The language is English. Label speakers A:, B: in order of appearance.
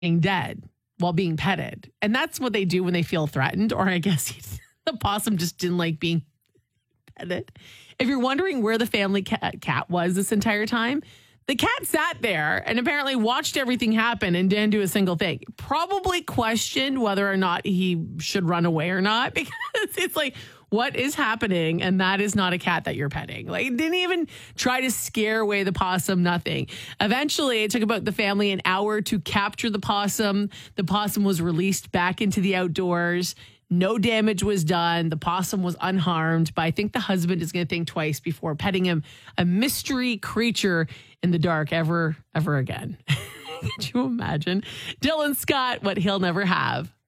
A: being dead while being petted. And that's what they do when they feel threatened, or I guess the possum just didn't like being petted. If you're wondering where the family cat was this entire time, the cat sat there and apparently watched everything happen and didn't do a single thing. Probably questioned whether or not he should run away or not, because it's like, what is happening? And that is not a cat that you're petting. Like, didn't even try to scare away the possum, nothing. Eventually, it took about the family an hour to capture the possum. The possum was released back into the outdoors. No damage was done. The possum was unharmed, but I think the husband is going to think twice before petting him, a mystery creature in the dark ever again. Could you imagine? Dylan Scott, what he'll never have.